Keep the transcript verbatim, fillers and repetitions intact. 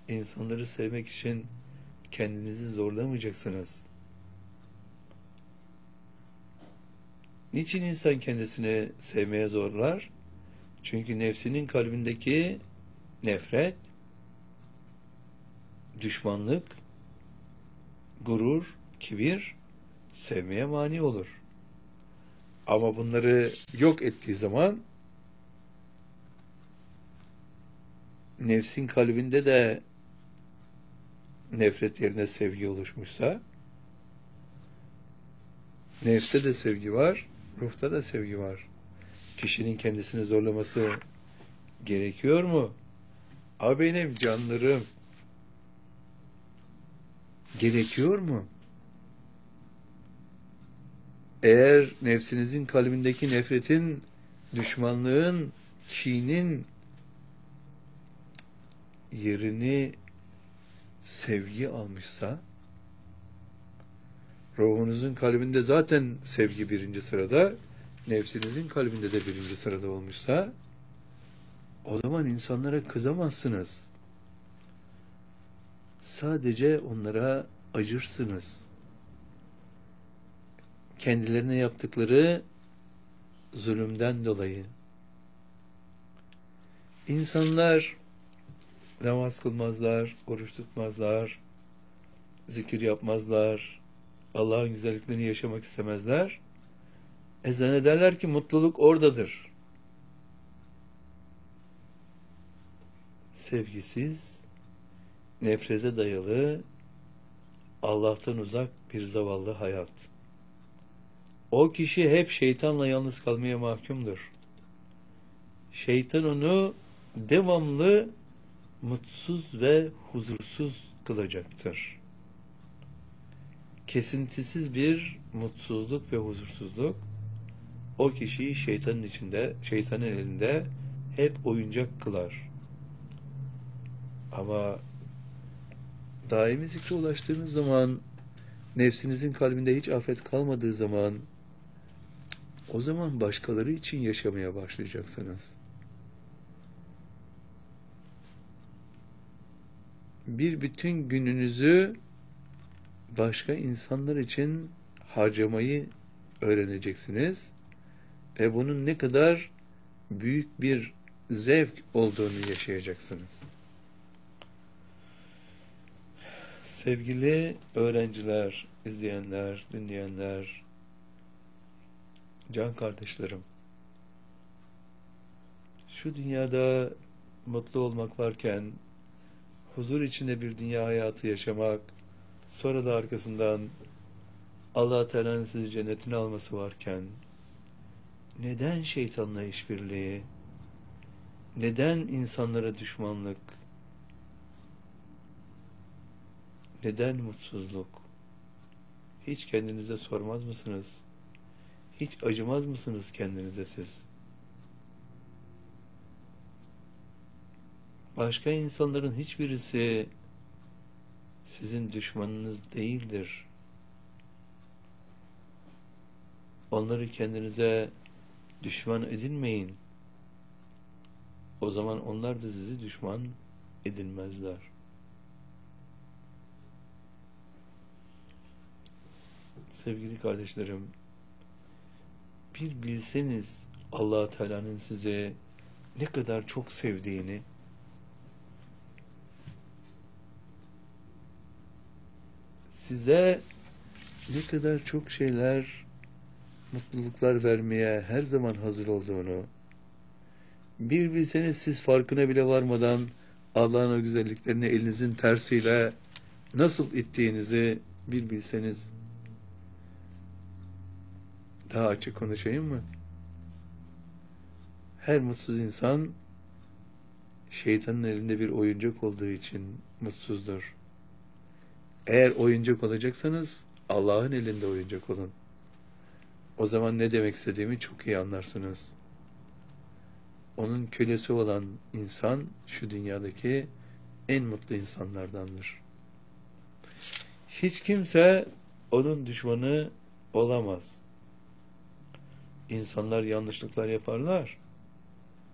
İnsanları sevmek için kendinizi zorlamayacaksınız. Niçin insan kendisini sevmeye zorlar? Çünkü nefsinin kalbindeki nefret, düşmanlık, gurur, kibir sevmeye mani olur. Ama bunları yok ettiği zaman nefsin kalbinde de nefret yerine sevgi oluşmuşsa, nefste de sevgi var, ruhta da sevgi var. Kişinin kendisini zorlaması gerekiyor mu? A benim canlarım, gerekiyor mu? Eğer nefsinizin kalbindeki nefretin, düşmanlığın, kinin yerini sevgi almışsa, ruhunuzun kalbinde zaten sevgi birinci sırada, nefsinizin kalbinde de birinci sırada olmuşsa, o zaman insanlara kızamazsınız. Sadece onlara acırsınız. Kendilerine yaptıkları zulümden dolayı. İnsanlar namaz kılmazlar, oruç tutmazlar, zikir yapmazlar, Allah'ın güzelliklerini yaşamak istemezler. E zannederler ki mutluluk oradadır. Sevgisiz, nefrete dayalı, Allah'tan uzak bir zavallı hayat. O kişi hep şeytanla yalnız kalmaya mahkumdur. Şeytan onu devamlı mutsuz ve huzursuz kılacaktır. Kesintisiz bir mutsuzluk ve huzursuzluk o kişiyi şeytanın içinde, şeytanın elinde hep oyuncak kılar. Ama daimi zikre ulaştığınız zaman, nefsinizin kalbinde hiç afet kalmadığı zaman, o zaman başkaları için yaşamaya başlayacaksınız. Bir bütün gününüzü başka insanlar için harcamayı öğreneceksiniz ve bunun ne kadar büyük bir zevk olduğunu yaşayacaksınız. Sevgili öğrenciler, izleyenler, dinleyenler, can kardeşlerim, şu dünyada mutlu olmak varken, huzur içinde bir dünya hayatı yaşamak, sonra da arkasından Allah Teala'nın sizi cennetine alması varken, neden şeytanla işbirliği, neden insanlara düşmanlık, neden mutsuzluk? Hiç kendinize sormaz mısınız? Hiç acımaz mısınız kendinize siz? Başka insanların hiçbirisi sizin düşmanınız değildir. Onları kendinize düşman edinmeyin. O zaman onlar da sizi düşman edinmezler. Sevgili kardeşlerim, bir bilseniz Allah Teala'nın size ne kadar çok sevdiğini, size ne kadar çok şeyler, mutluluklar vermeye her zaman hazır olduğunu, bir bilseniz siz farkına bile varmadan Allah'ın o güzelliklerini elinizin tersiyle nasıl ittiğinizi bir bilseniz. Daha açık konuşayım mı? Her mutsuz insan şeytanın elinde bir oyuncak olduğu için mutsuzdur. Eğer oyuncak olacaksanız Allah'ın elinde oyuncak olun. O zaman ne demek istediğimi çok iyi anlarsınız. Onun kölesi olan insan şu dünyadaki en mutlu insanlardandır. Hiç kimse onun düşmanı olamaz. İnsanlar yanlışlıklar yaparlar.